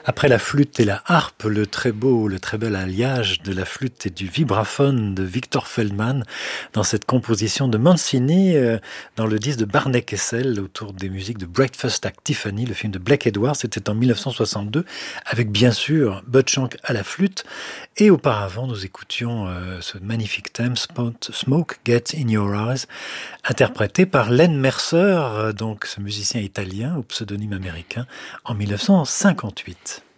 Après la flûte et la harpe, le très beau, le très bel alliage de la flûte et du vibraphone de Victor Feldman dans cette composition de Mancini dans le disque de Barney Kessel autour des musiques de Breakfast at Tiffany, le film de Blake Edwards, c'était en 1962 avec bien sûr Bud Shank à la flûte et auparavant nous écoutions ce magnifique thème Smoke Get in Your Eyes interprété par Len Mercer, donc ce musicien italien au pseudonyme américain en 1958.